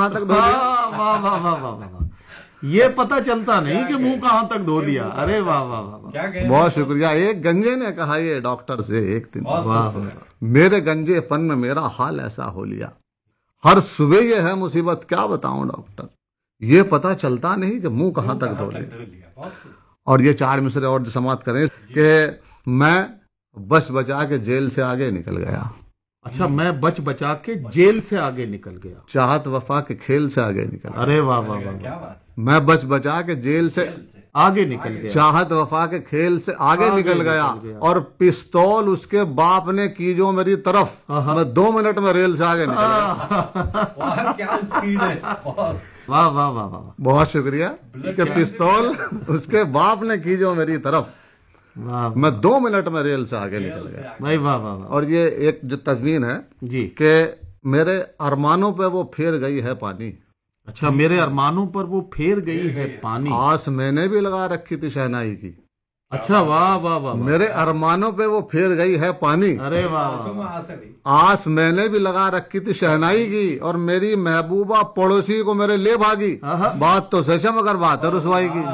कहाँ तक धो लिया। वाह वाह वाह वाह वाह, ये पता चलता नहीं कि मुंह कहाँ तक धो दिया। अरे वाह वाह वाह, बहुत शुक्रिया। एक गंजे ने कहा ये डॉक्टर से एक दिन, वाह, मेरे गंजेपन में मेरा हाल ऐसा हो लिया, हर सुबह ये है मुसीबत, क्या बताऊं डॉक्टर, ये पता चलता नहीं कि मुंह कहाँ तक धो लिया। और ये 4 मिसरे और समाप्त करें कि मैं बच बचा के जेल से आगे निकल गया। अच्छा, मैं बच बचा के जेल से आगे निकल गया, चाहत वफा के खेल से आगे निकल गया। अरे वाह वाह वाह, मैं बच बचा के जेल से आगे निकल गया, चाहत वफा के खेल से आगे निकल गया। और पिस्तौल उसके बाप ने की जो मेरी तरफ, मैं 2 मिनट में रेल से आगे निकल गया। क्या स्पीड है। वाह वाह वाह वाह, बहुत शुक्रिया कि पिस्तौल उसके बाप ने की जो मेरी तरफ, वाह, मैं 2 मिनट में रेल से आगे निकल गया। भाई वाह वाह वाह और ये एक जो तस्वीर है जी, कि मेरे अरमानों पे वो फेर गई है पानी। अच्छा, मेरे अरमानों पर वो फेर गई है पानी। आस मैंने भी लगा रखी थी शहनाई की। अच्छा, वाह वाह वाह, मेरे अरमानों पे वो फेर गई है पानी। अरे वाह वाह, आस मैंने भी लगा रखी थी शहनाई की, और मेरी महबूबा पड़ोसी को मेरे ले भागी। बात तो सच है मगर बात है रुसवाई की।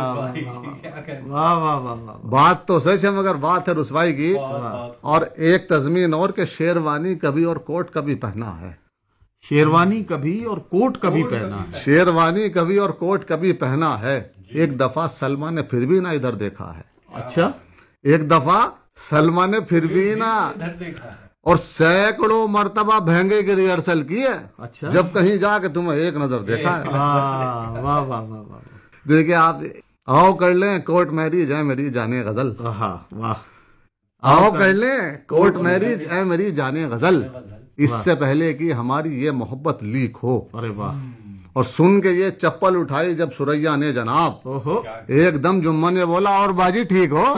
वाह वाह वाह, बात तो सच है मगर बात है रुसवाई की। और एक तज़मीन और के शेरवानी कभी और कोट कभी पहना है। शेरवानी कभी और कोट कभी पहना है। शेरवानी कभी और कोट कभी पहना है। एक दफा सलमा ने फिर भी ना इधर देखा है। अच्छा, एक दफा सलमा ने फिर भी ना, और सैकड़ों मर्तबा भहंगे की रिहर्सल की है। अच्छा, जब कहीं जाके तुम्हें एक नजर देखा है। वाह वाह वाह वाह, देखिए आप आओ कर लें कोर्ट मैरिज है मेरी जाने गजल। वाह, आओ कर लें कोर्ट मैरिज है मेरी जाने गजल, इससे पहले कि हमारी ये मोहब्बत लीक हो। अरे वाह, और सुन के ये चप्पल उठाई जब सुरैया ने जनाब, ओहो, एकदम जुम्मन ने बोला और बाजी ठीक हो।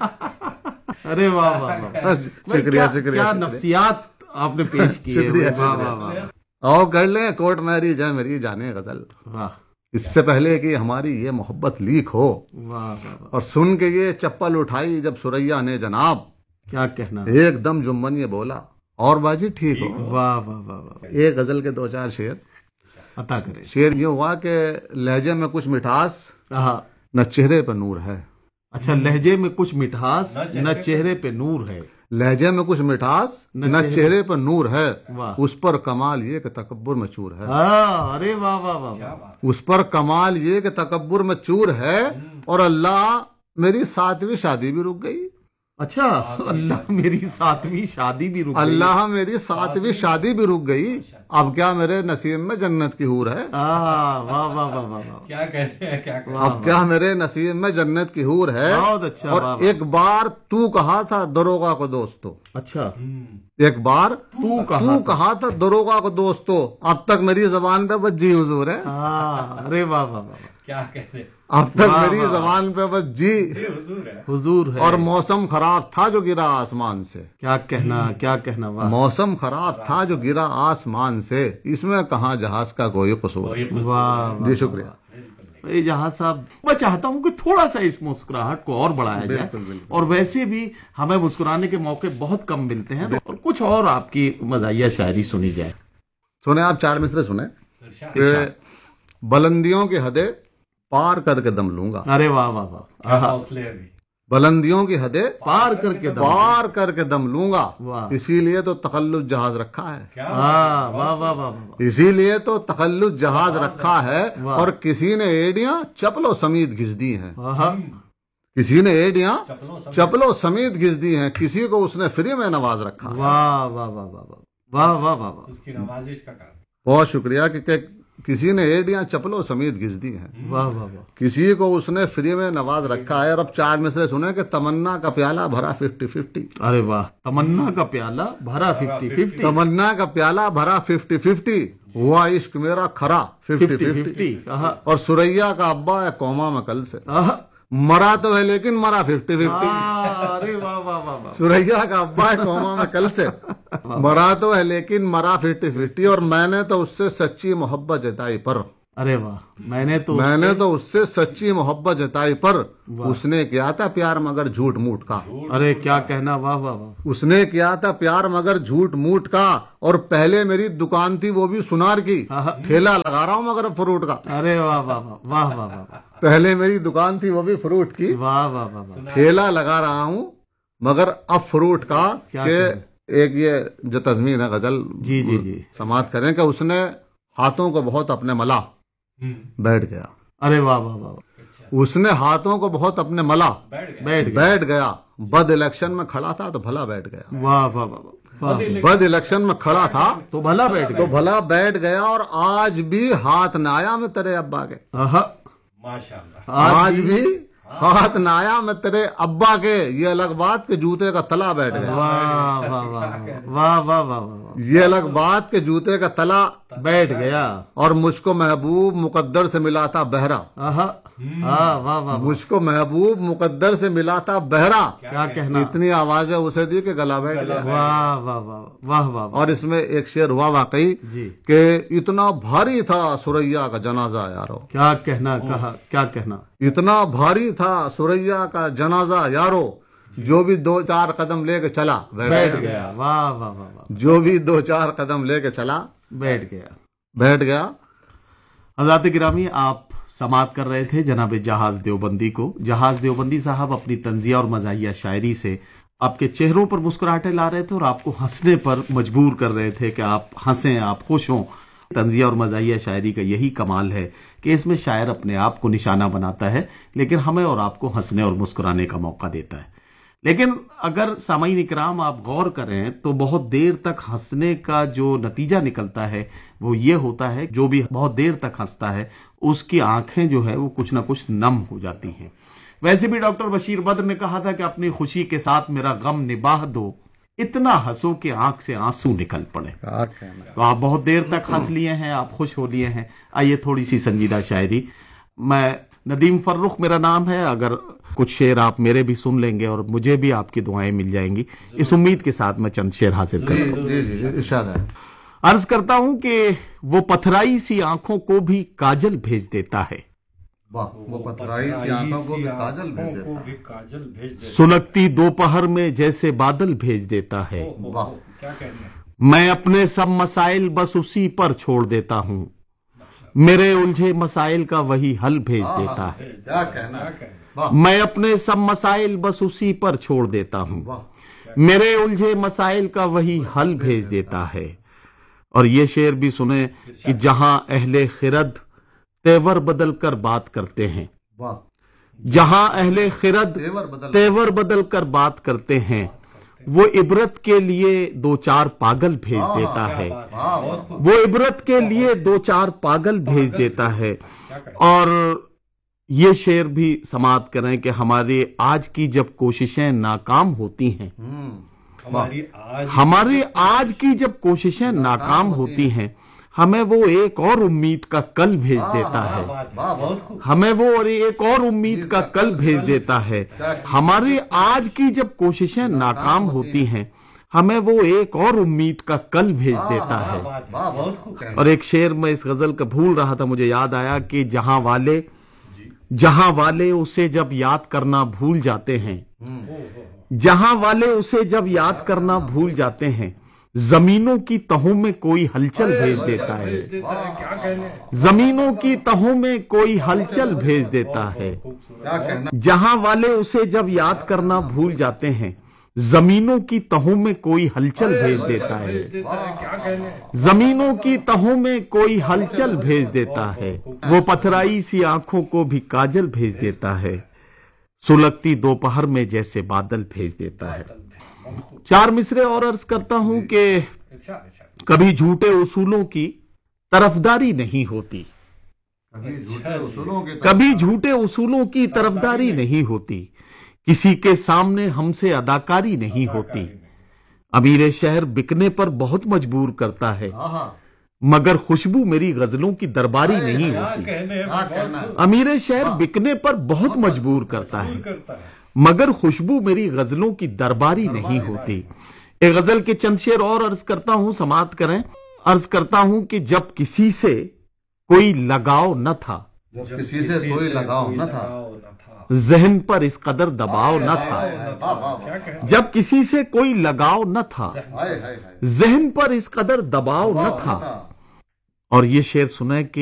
अरे वाह वाह वाह, शुक्रिया शुक्रिया, क्या नफ्सियात आपने पेश की है। वाह वाह वाह, आओ कर लें कोर्ट मैरिज है मेरी जाने गजल, वाह, इससे पहले कि हमारी ये मोहब्बत लीक हो। वाह, और सुन के ये चप्पल उठाई जब सुरैया ने जनाब, क्या कहना, एकदम जुम्मन ये बोला और बाजी ठीक हो। वाह वाह वाह वाह, एक गजल के 2-4 शेर अता करे। शेर यूं हुआ कि लहजे में कुछ मिठास न चेहरे पर नूर है। अच्छा, लहजे में कुछ मिठास न चेहरे पे नूर है। लहजे में कुछ मिठास न चेहरे पर नूर है, वाह, उस पर कमाल ये कि तकब्बुर में चूर है। अरे वाह वाह वाह, उस पर कमाल ये कि तकब्बुर में चूर है। और अल्लाह मेरी 7वीं शादी भी रुक गई। अच्छा, अल्लाह मेरी 7वीं शादी भी रुक गई। अल्लाह मेरी 7वीं शादी भी रुक गई, अब क्या मेरे नसीब में जन्नत की हूर है। वाह वाह वाह वाह, क्या कह रहे हैं, क्या अब क्या मेरे नसीब में जन्नत की हूर है। बहुत अच्छा। और एक बार तू कहा था दरोगा को दोस्तों, अच्छा, एक बार तू कहा था दरोगा को दोस्तों, अब तक मेरी जबान पे बस जी हुजूर है। अरे वाह वाह वाह, क्या कह रहे, अब तक मेरी जबान पे बस जी हुजूर है। और मौसम खराब था जो गिरा आसमान से। क्या कहना, क्या कहना, वाह, मौसम खराब था जो गिरा आसमान से, इसमें कहाँ जहाज का कोई कसूर। वाह जी शुक्रिया। जहां साहब, मैं चाहता हूं कि थोड़ा सा इस मुस्कुराहट को और बढ़ाया जाए। और वैसे भी हमें मुस्कुराने के मौके बहुत कम मिलते हैं, और कुछ और आपकी मज़ाहिया शायरी सुनी जाए। सुने आप 4 मिसरे सुने। बुलंदियों की हदें पार करके दम लूंगा। अरे वाह वाह वाह, बुलंदियों की हदें पार करके दम लूंगा, इसीलिए तो तखल्लुस जहाज रखा है। वाह वाह वाह, इसीलिए तो तखल्लुस जहाज रखा है। और किसी ने एडियां चपलो समीत घिस दी हैं। किसी ने एडियां चपलो समीत घिस दी हैं, किसी को उसने फ्री में नवाज रखा। वाह वाह वाह वाह वाह वाह वाह, उसकी नवाजिश का कारण। बहुत शुक्रिया कि किसी ने एडियां चपलो समीत घिस दी हैं। वाह वाह वाह, किसी को उसने फ्री में नवाज रखा है। और अब 4 मिसरे सुने कि तमन्ना का प्याला भरा 50-50। अरे वाह, तमन्ना का प्याला भरा 50-50। तमन्ना का प्याला भरा 50-50, हुआ इश्क मेरा खरा 50-50। और सुरैया का अब्बा है कौमा में कल से, मरा तो है लेकिन मरा 50-50। अरे वाह वाह वाह, सुरैया का अब्बा है कौमा में कल से, मरा तो है लेकिन मरा 50-50। और मैंने तो उससे सच्ची मोहब्बत जताई पर अरे वाह, मैंने तो उससे सच्ची मोहब्बत जताई, पर उसने किया था प्यार मगर झूठ मूठ का। अरे क्या कहना, वाह वाह वाह। उसने किया था प्यार मगर झूठ मूठ का, और पहले मेरी दुकान थी वो भी सुनार की, ठेला लगा रहा हूँ मगर फ्रूट का। अरे वाह वाह वाह वाह वाह वाह। पहले मेरी दुकान थी वो भी फ्रूट की, वाह वाह वाह वाह। ठेला लगा रहा हूँ मगर अब फ्रूट का। के एक ये जो तज़मीन है गजल, जी जी जी, समाप्त करें कि उसने हाथों को बहुत अपने मला, बैठ गया। अरे वाह वाह वाह। उसने हाथों को बहुत अपने मला, बैठ गया। बद इलेक्शन में खड़ा था तो भला बैठ गया। वाह वाह वाह। बद इलेक्शन में खड़ा था तो भला बैठ गया, और आज भी हाथ न आया मैं तेरे अब्बा के। माशाल्लाह। आज भी हाथ न आया मैं तेरे अब्बा के, ये अलग बात के जूते का तला बैठ गया। वाह वाह वाह वाह वाह वाह। ये अलग बात के जूते का तला बैठ गया। और मुझको महबूब मुकद्दर से मिला था बहरा। वाह वाह वाह। मुझको महबूब मुकद्दर से मिला था बहरा। क्या कहना, इतनी आवाजें उसे दी कि गला बैठ गया। वाह वाह वाह वाह वाह। और इसमें एक शेर हुआ वाकई कि इतना भारी था सुरैया का जनाजा यारो। क्या कहना, कहा क्या कहना। इतना भारी था सुरैया का जनाजा यारो, जो भी 2-4 कदम लेके चला बैठ गया। वाह वाह वाह। जो भी 2-4 कदम लेके चला बैठ गया। हज़रात गिरामी, आप समाप्त कर रहे थे जनाब जहाज देवबंदी को। जहाज देवबंदी साहब अपनी तंजिया और मज़ाहिया शायरी से आपके चेहरों पर मुस्कुराहटें ला रहे थे और आपको हंसने पर मजबूर कर रहे थे कि आप हंसें, आप खुश हों। तंजिया और मज़ाहिया शायरी का यही कमाल है कि इसमें शायर अपने आप को निशाना बनाता है, लेकिन हमें और आपको हंसने और मुस्कुराने का मौका देता है। लेकिन अगर सामाईन इकराम आप गौर करें तो बहुत देर तक हंसने का जो नतीजा निकलता है वो ये होता है, जो भी बहुत देर तक हंसता है उसकी आंखें जो है वो कुछ ना कुछ नम हो जाती हैं। वैसे भी डॉक्टर बशीर बद्र ने कहा था कि अपनी खुशी के साथ मेरा गम निभाह दो, इतना हंसो कि आंख से आंसू निकल पड़े। तो आप बहुत देर तक हंस लिए हैं, आप खुश हो लिए हैं। आइए थोड़ी सी संजीदा शायरी। मैं नदीम फर्रुख मेरा नाम है। अगर कुछ शेर आप मेरे भी सुन लेंगे और मुझे भी आपकी दुआएं मिल जाएंगी, इस उम्मीद के साथ मैं चंद शेर हासिल करूंगा। अर्ज करता हूं कि वो पथराई सी आंखों को भी काजल भेज देता है। वो पथराई सी आंखों को भी काजल भेज देता है। सुलगती दोपहर में जैसे बादल भेज देता है। क्या कहना। मैं अपने सब मसाइल बस उसी पर छोड़ देता हूं, मेरे उलझे मसाइल का वही हल भेज देता है। क्या कहना। मैं अपने सब मसाइल बस उसी पर छोड़ देता हूं, मेरे उलझे मसाइल का वही हल भेज देता है। और ये शेर भी सुने कि जहां अहले खिरद तेवर बदल कर बात करते हैं, जहां अहले खिरद तेवर बदल कर बात करते हैं, वो इबरत के लिए 2-4 पागल भेज देता है। वो इबरत के लिए 2-4 पागल भेज देता है। और ये शेर भी समाप्त करें कि हमारे आज की जब कोशिशें नाकाम होती हैं, हमारी आज की जब कोशिशें नाकाम होती हैं, हमें वो एक और उम्मीद का कल भेज देता है। हमें वो और एक और उम्मीद का कल भेज देता है। हमारी आज की जब कोशिशें नाकाम होती हैं, हमें वो एक और उम्मीद का कल भेज देता है। और एक शेर में इस गजल का भूल रहा था, मुझे याद आया कि जहां वाले उसे जब याद करना भूल जाते हैं, जहां वाले उसे जब याद करना भूल जाते हैं, जमीनों की तहों में कोई हलचल भेज देता है। जमीनों की तहों में कोई हलचल भेज देता है। जहां वाले उसे जब याद करना भूल जाते हैं, जमीनों की तहों में कोई हलचल भेज देता है। जमीनों की तहों में कोई हलचल भेज देता है। वो पथराई सी आंखों को भी काजल भेज देता है। सुलगती दोपहर में जैसे बादल भेज देता है। 4 मिसरे और अर्ज करता हूं कि कभी झूठे उसूलों की तरफदारी नहीं होती, कभी झूठे उसूलों की तरफदारी नहीं होती, किसी के सामने हमसे अदाकारी नहीं होती। अमीर शहर बिकने पर बहुत मजबूर करता है, मगर खुशबू मेरी गजलों की दरबारी नहीं होती। अमीर शहर बिकने पर बहुत मजबूर करता है, मगर खुशबू मेरी गजलों की दरबारी नहीं होती। एक गजल के चंद शेर और अर्ज करता हूं, समाप्त करें। अर्ज करता हूं कि जब किसी से कोई लगाव न था, जब किसी से कोई लगाव न था, जहन पर इस कदर दबाव न था। जब किसी से कोई लगाव न था, जहन पर इस कदर दबाव न था। और ये शेर सुने कि